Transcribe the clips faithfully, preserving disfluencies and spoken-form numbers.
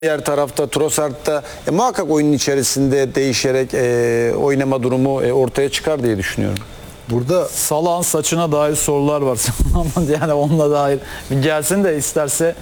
Diğer tarafta Trossard'da e, muhakkak oyunun içerisinde değişerek e, oynama durumu e, ortaya çıkar diye düşünüyorum. Burada Salah'ın saçına dair sorular var. Yani onunla dair gelsin de isterse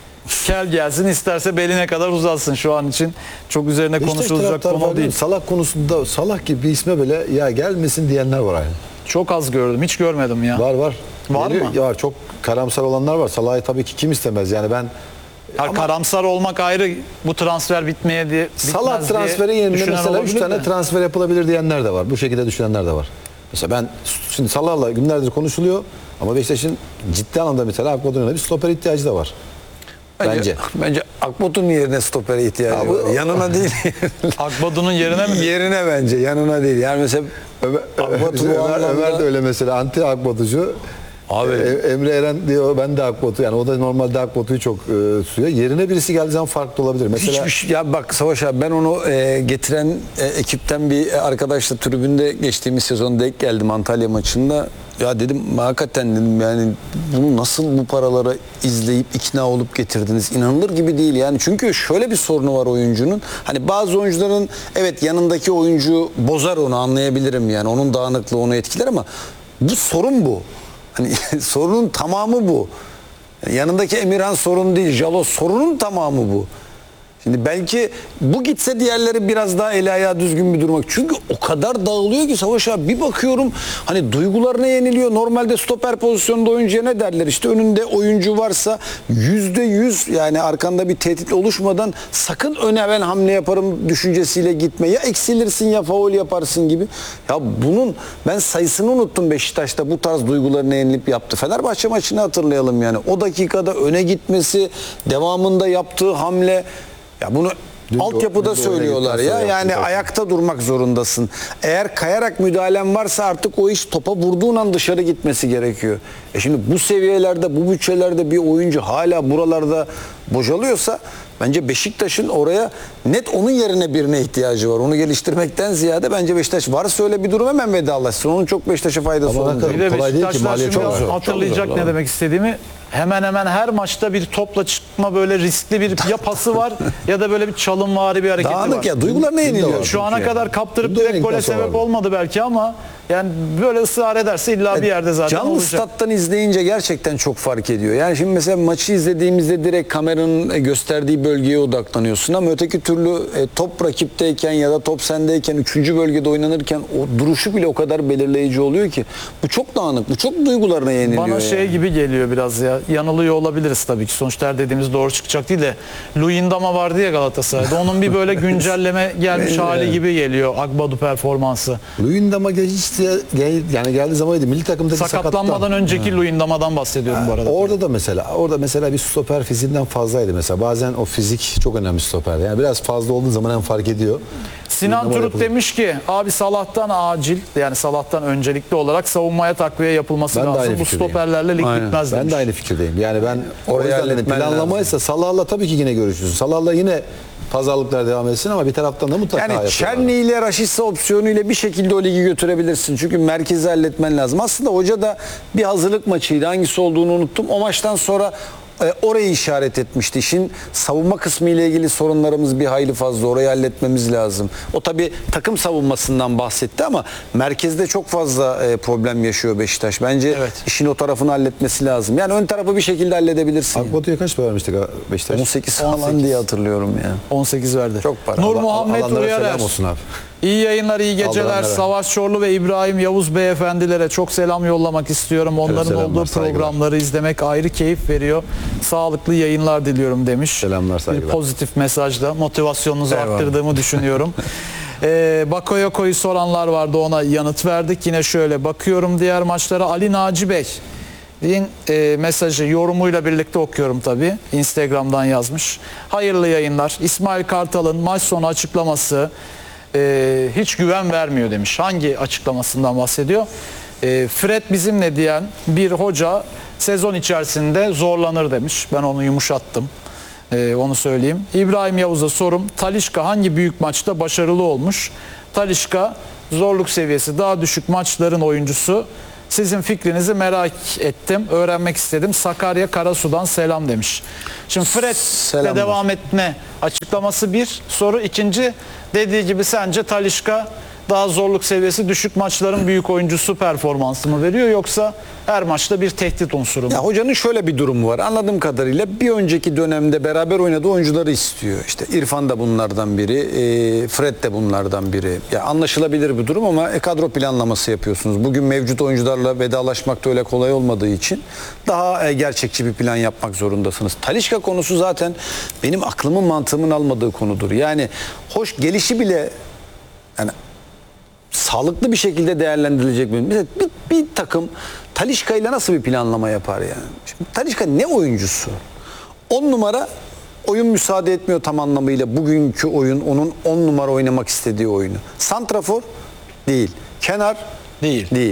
kel gelsin, isterse beline kadar uzatsın şu an için. Çok üzerine Beşiktaş konuşulacak taraftarı konu var değil. Salah konusunda Salah gibi bir isme bile ya gelmesin diyenler var aynı. Çok az gördüm. Hiç görmedim ya. Var var. Var Geliyor, mı? Ya, çok karamsar olanlar var. Salah'ı tabii ki kim istemez yani ben Ha, ama karamsar olmak ayrı, bu transfer bitmeye diye bitmez Salah transferi diye yerine düşünen mesela üç olabilir tane de. transfer yapılabilir diyenler de var. Bu şekilde düşünenler de var. Mesela ben şimdi Salah'la günlerdir konuşuluyor ama Beşiktaş'ın ciddi anlamda mesela Akbadur'un bir stoper ihtiyacı da var. Bence. Bence, bence Akbot'un yerine stopere ihtiyacı Ha, bu- var. Yanına değil. Akbadu'nun yerine mi? Yerine bence. Yanına değil. Yani mesela Ömer, Akbot'u bu Ömer, anlamda- Ömer de öyle mesela anti Akbaducu. Abi. E, Emre Eren diyor ben de Akbatu yani o da normalde Akbatu'yu çok e, suya. Yerine birisi geldiği zaman farklı olabilir. Mesela Hiçbir şey, ya bak Savaş abi ben onu e, getiren e, ekipten bir arkadaşla tribünde geçtiğimiz sezon denk geldim Antalya maçında. Ya dedim hakikaten dedim yani bunu nasıl bu paralara izleyip ikna olup getirdiniz? İnanılır gibi değil yani. Çünkü şöyle bir sorunu var oyuncunun. Hani bazı oyuncuların evet yanındaki oyuncu bozar onu anlayabilirim yani. Onun dağınıklığı onu etkiler ama bu sorun bu. Hani sorunun tamamı bu. Yani yanındaki Emirhan sorun değil. Jalo sorunun tamamı bu. Şimdi belki bu gitse diğerleri biraz daha eli ayağı düzgün bir durmak. Çünkü o kadar dağılıyor ki Savaş abi bir bakıyorum hani duygularına yeniliyor. Normalde stoper pozisyonunda oyuncuya ne derler işte önünde oyuncu varsa yüzde yüz yani arkanda bir tehdit oluşmadan sakın öne ben hamle yaparım düşüncesiyle gitme. Ya eksilirsin ya faul yaparsın gibi. Ya bunun ben sayısını unuttum Beşiktaş'ta bu tarz duygularına yenilip yaptı. Fenerbahçe maçını hatırlayalım yani. O dakikada öne gitmesi, devamında yaptığı hamle. Ya bunu Dün altyapıda de- dün de söylüyorlar öyle ya. gittikten Yani sonra ayakta durmak zorundasın. Eğer kayarak müdahalen varsa artık o iş topa vurduğun an dışarı gitmesi gerekiyor. E şimdi bu seviyelerde, bu bütçelerde bir oyuncu hala buralarda bocalıyorsa bence Beşiktaş'ın oraya net onun yerine birine ihtiyacı var. Onu geliştirmekten ziyade bence Beşiktaş varsa öyle bir durum hemen vedalaşsın. Onun çok Beşiktaş'a faydası Ama olmuyor. hakikaten Bir de kolay değil ki, Beşiktaşlar maliyet şimdi çok zor. hatırlayacak Çok zor, ne doğru. demek istediğimi. Hemen hemen her maçta bir topla çıkma böyle riskli bir ya pası var ya da böyle bir çalımvari bir hareketi Dağınık var. ya duygularına yeniliyor. Şu ana kadar kaptırıp Bunda direkt en gole kasa sebep vardı. olmadı belki ama yani böyle ısrar ederse illa bir yerde zaten Canlı olacak. stat'tan izleyince gerçekten çok fark ediyor. Yani şimdi mesela maçı izlediğimizde direkt kameranın e, gösterdiği bölgeye odaklanıyorsun ama öteki türlü e, top rakipteyken ya da top sendeyken üçüncü bölgede oynanırken o duruşu bile o kadar belirleyici oluyor ki. Bu çok dağınık, bu çok duygularına yeniliyor. Bana şey yani. gibi geliyor biraz ya. Yanılıyor olabiliriz tabii ki. Sonuçta her dediğimiz doğru çıkacak değil de Luyendama vardı ya Galatasaray'da. Onun bir böyle güncelleme gelmiş hali gibi geliyor Akbadu performansı. Luyendama geçti gel, yani geldiği zamanıydı milli takımdaki Sakatlanmadan sakattan. önceki Luyendama'dan bahsediyorum bu arada. Orada da mesela orada mesela bir stoper fiziğinden fazlaydı mesela. Bazen o fizik çok önemli stoperde. Yani biraz fazla olduğu zaman hem fark ediyor. Sinan Luyendama Turut yapılır. demiş ki abi Salah'tan acil yani Salah'tan öncelikli olarak savunmaya takviye yapılması Ben de aynı lazım. Bu fikirdeyim. stoperlerle lig Aynen. bitmez Ben demiş. de aynı fikirdeyim. Yani ben Orayı o yüzden dedim, halletmen planlamaysa Salah'la tabii ki yine görüşürsün. Salah'la yine pazarlıklar devam etsin ama bir taraftan da mutlaka Yani yapıyorlar. Çerni ile Raşitsa opsiyonuyla bir şekilde o ligi götürebilirsin. Çünkü merkezi halletmen lazım. Aslında hoca da bir hazırlık maçıydı. Hangisi olduğunu unuttum. O maçtan sonra e, orayı işaret etmişti. İşin savunma kısmı ile ilgili sorunlarımız bir hayli fazla. Orayı halletmemiz lazım. O tabii takım savunmasından bahsetti ama merkezde çok fazla e, problem yaşıyor Beşiktaş. Bence Evet. işin o tarafını halletmesi lazım. Yani ön tarafı bir şekilde halledebilirsin. Akbatu'ya kaç para vermiştik Beşiktaş? on sekiz falan diye hatırlıyorum ya. on sekiz verdi. Çok para. Nur Allah- Muhammed alanlara Uyarer. selam olsun abi. İyi yayınlar, iyi geceler. Aldıranlara. Savaş Çorlu ve İbrahim Yavuz beyefendilere çok selam yollamak istiyorum. Onların selamlar, olduğu saygılar. programları izlemek ayrı keyif veriyor. Sağlıklı yayınlar diliyorum demiş. Selamlar, Bir saygılar. pozitif mesajla motivasyonunuzu Eyvallah. arttırdığımı düşünüyorum. Ee, Bakoyoko'yu soranlar vardı, ona yanıt verdik. Yine şöyle bakıyorum diğer maçlara. Ali Naci Bey Din e, mesajı yorumuyla birlikte okuyorum tabii. Instagram'dan yazmış. Hayırlı yayınlar. İsmail Kartal'ın maç sonu açıklaması e, hiç güven vermiyor demiş. Hangi açıklamasından bahsediyor? E, Fred bizimle diyen bir hoca sezon içerisinde zorlanır demiş. Ben onu yumuşattım. E, onu söyleyeyim. İbrahim Yavuz'a sorum. Talisca hangi büyük maçta başarılı olmuş? Talisca zorluk seviyesi daha düşük maçların oyuncusu. Sizin fikrinizi merak ettim, öğrenmek istedim. Sakarya Karasu'dan selam demiş. Şimdi Fred'le Selamlar. devam etme açıklaması bir soru. İkinci, dediği gibi sence Talisca daha zorluk seviyesi düşük maçların büyük oyuncusu performansı mı veriyor, yoksa her maçta bir tehdit unsuru mu? Ya hocanın şöyle bir durumu var. Anladığım kadarıyla bir önceki dönemde beraber oynadığı oyuncuları istiyor. İşte İrfan da bunlardan biri, e, Fred de bunlardan biri. Ya anlaşılabilir bir durum ama e, kadro planlaması yapıyorsunuz. Bugün mevcut oyuncularla vedalaşmak da öyle kolay olmadığı için daha e, gerçekçi bir plan yapmak zorundasınız. Talisca konusu zaten benim aklımın mantığımın almadığı konudur. Yani hoş gelişi bile yani sağlıklı bir şekilde değerlendirilecek bir. Mesela bir, bir takım Talisca ile nasıl bir planlama yapar yani? Şimdi Talisca ne oyuncusu? on numara oyun müsaade etmiyor tam anlamıyla. Bugünkü oyun onun on numara oynamak istediği oyunu. Santrafor değil. Kenar Değil. Değil.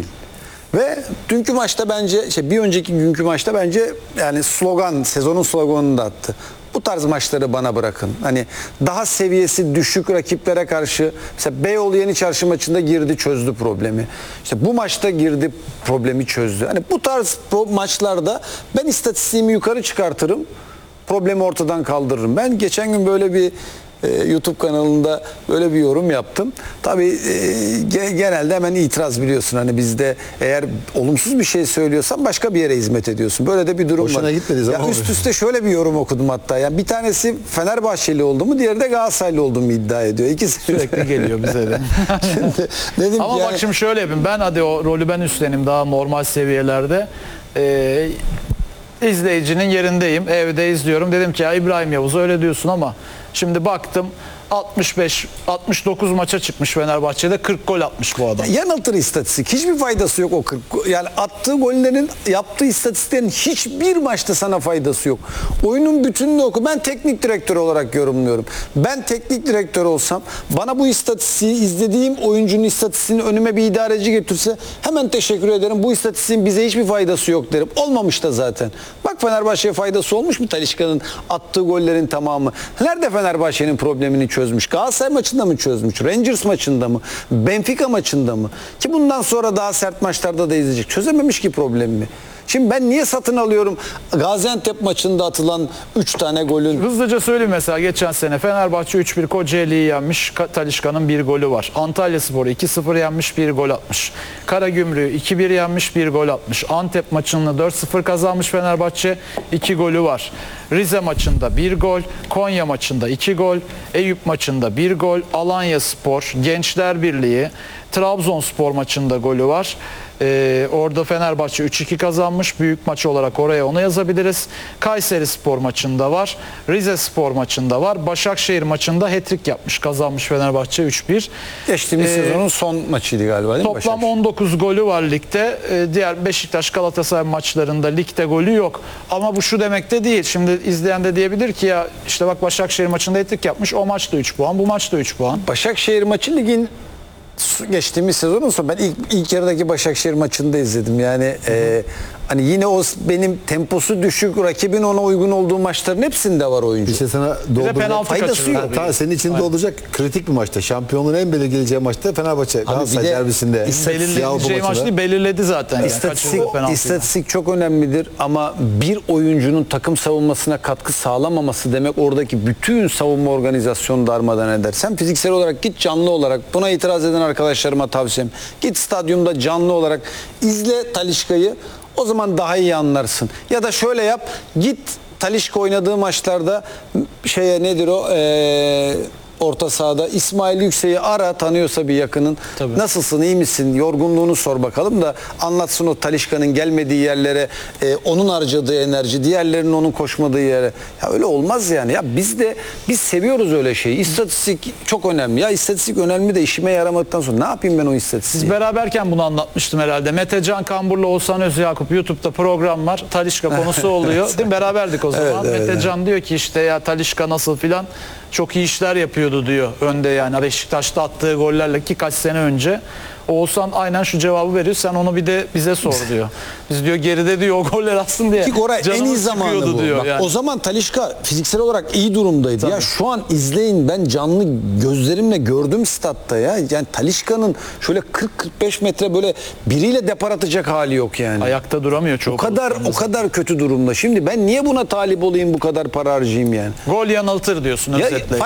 Ve dünkü maçta bence şey bir önceki günkü maçta bence yani slogan, sezonun sloganını da attı. Bu tarz maçları bana bırakın. Hani daha seviyesi düşük rakiplere karşı, mesela Beyoğlu Yeni Çarşı maçında girdi, çözdü problemi. İşte bu maçta girdi, problemi çözdü. Hani bu tarz pro- maçlarda ben istatistiğimi yukarı çıkartırım, problemi ortadan kaldırırım. Ben geçen gün böyle bir e, YouTube kanalında böyle bir yorum yaptım. Tabii e, ge- genelde hemen itiraz, biliyorsun. Hani bizde eğer olumsuz bir şey söylüyorsan başka bir yere hizmet ediyorsun. Böyle de bir durum Hoşuna var. gitmediği zaman Ya üst oluyor. üste şöyle bir yorum okudum hatta. Yani bir tanesi Fenerbahçeli oldu mu, diğeri de Galatasaraylı oldu mu iddia ediyor. İkisi Sürekli geliyor bize de. Şimdi dedim Ama ki bak yani, şimdi şöyle yapayım. Ben hadi o rolü ben üstleneyim daha normal seviyelerde. Ee, izleyicinin yerindeyim. Evde izliyorum. Dedim ki ya İbrahim Yavuz öyle diyorsun ama şimdi baktım altmış beş altmış dokuz maça çıkmış Fenerbahçe'de, kırk gol atmış bu adam. yanıltır istatistik. Hiçbir faydası yok o kırk. Yani attığı gollerin, yaptığı istatistiklerin hiçbir maçta sana faydası yok. Oyunun bütününü oku. Ben teknik direktör olarak yorumluyorum. Ben teknik direktör olsam bana bu istatistiği, izlediğim oyuncunun istatistiğini önüme bir idareci getirse hemen teşekkür ederim. Bu istatistiğin bize hiçbir faydası yok derim. Olmamış da zaten. Bak Fenerbahçe'ye faydası olmuş mu Talisca'nın attığı gollerin tamamı? Nerede Fenerbahçe'nin problemini çözmüş? Galatasaray maçında mı çözmüş? Rangers maçında mı? Benfica maçında mı? Ki bundan sonra daha sert maçlarda da izleyecek. Çözememiş ki problemimi. Şimdi ben niye satın alıyorum Gaziantep maçında atılan üç tane golün? Hızlıca söyleyeyim, mesela geçen sene Fenerbahçe üç bir Kocaeli'yi yenmiş. Ka- Talisca'nın bir golü var. Antalyaspor'u iki sıfır yenmiş, bir gol atmış. Karagümrük'ü iki bir yenmiş, bir gol atmış. Antep maçını dört sıfır kazanmış Fenerbahçe, iki golü var. Rize maçında bir gol, Konya maçında iki gol, Eyüp maçında bir gol, Alanyaspor, Gençler Birliği, Trabzonspor maçında golü var. Ee, orada Fenerbahçe üç iki kazanmış. Büyük maç olarak oraya onu yazabiliriz. Kayserispor maçında var. Rizespor maçında var. Başakşehir maçında hat-trick yapmış. Kazanmış Fenerbahçe üç bir. Geçtiğimiz Ee, sezonun son maçıydı galiba, değil mi? Toplam Başakşehir? on dokuz golü var ligde. Ee, diğer Beşiktaş, Galatasaray maçlarında ligde golü yok. Ama bu şu demek de değil. Şimdi izleyen de diyebilir ki ya işte bak Başakşehir maçında hat-trick yapmış. O maçta üç puan, bu maçta üç puan. Başakşehir maçı ligin geçtiğimiz sezonun sonu. Ben ilk, ilk yarıdaki Başakşehir maçını da izledim. Yani e, hani yine o benim temposu düşük, rakibin ona uygun olduğu maçların hepsinde var oyuncu. İşte sana dolduracak penaltı faydası kaçırıyor. yok. Ta senin için dolduracak kritik bir maçta. Şampiyonluğun en belirleyeceği maçta Fenerbahçe Galatasaray bir de derbisinde. Siyah Avrupa Belirleyeceği maç maçında. değil, belirledi zaten. Yani İstatistik, kaçırdığı penaltıyla. istatistik çok önemlidir ama bir oyuncunun takım savunmasına katkı sağlamaması demek oradaki bütün savunma organizasyonu darmadan eder. Sen fiziksel olarak git, canlı olarak, buna itiraz eden arkadaşlarıma tavsiyem, git stadyumda canlı olarak izle Talisca'yı, o zaman daha iyi anlarsın. Ya da şöyle yap, git Talisca oynadığı maçlarda şeye nedir o eee orta sahada İsmail Yüksek'i ara, tanıyorsa bir yakının. Tabii. Nasılsın, iyi misin? Yorgunluğunu sor bakalım da anlatsın o Talisca'nın gelmediği yerlere, e, onun harcadığı enerji, diğerlerinin onun koşmadığı yere. Ya öyle olmaz yani. Ya biz de biz seviyoruz öyle şeyi. İstatistik çok önemli. Ya istatistik önemli de işime yaramadıktan sonra ne yapayım ben o istatistiği? Siz beraberken bunu anlatmıştım herhalde. Mete Can Kambur'la Oğuzhan Özyakup YouTube'da program var. Talisca konusu oluyor. Değil mi? Beraberdik o zaman. Evet, evet, Mete evet. Can diyor ki işte ya Talisca nasıl filan, çok iyi işler yapıyordu diyor önde, yani Beşiktaş'ta attığı gollerle, ki kaç sene önce. Oğuzhan aynen şu cevabı veriyor. Sen onu bir de bize sor diyor. Biz diyor geride diyor o goller atsın diye. Ki Koray en iyi canımız zamanı çıkıyordu bu. diyor. Bak, yani. O zaman Talisca fiziksel olarak iyi durumdaydı. Ya Tabii. şu an izleyin, ben canlı gözlerimle gördüm statta ya. Yani Talisca'nın şöyle kırk kırk beş metre böyle biriyle depar atacak hali yok yani. Ayakta duramıyor çok. O kadar o kadar kötü durumda. Şimdi ben niye buna talip olayım, bu kadar para harcayayım yani? Gol yanıltır diyorsun Ya, özetle.